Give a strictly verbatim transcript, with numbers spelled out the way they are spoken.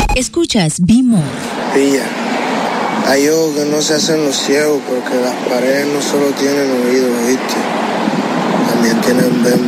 Escuchas B-More. Pilla, hay ojos que no se hacen los ciegos porque las paredes no solo tienen oídos, ¿viste? También tienen bembas.